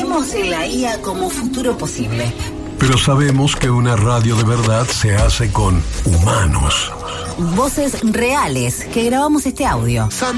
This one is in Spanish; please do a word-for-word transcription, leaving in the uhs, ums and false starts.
Vemos en la I A como futuro posible. Pero sabemos que una radio de verdad se hace con humanos. Voces reales que grabamos este audio.